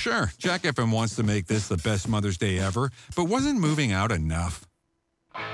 Sure, Jack FM wants to make this the best Mother's Day ever, but wasn't moving out enough?